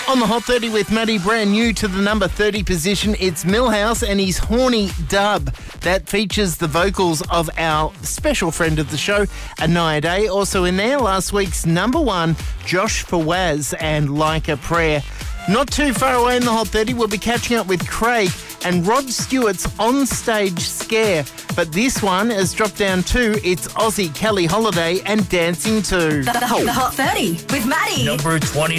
On the Hot 30 with Matty, brand new to the number 30 position, it's Millhouse and his Horny Dub. That features the vocals of our special friend of the show, Anaya Day. Also in there, last week's number one, Josh Fawaz and Like a Prayer. Not too far away in the Hot 30, we'll be catching up with Craig and Rod Stewart's On-Stage Scare. But this one has dropped down too. It's Aussie Kelly Holiday and Dancing Too. The Hot 30 with Matty. Number 20.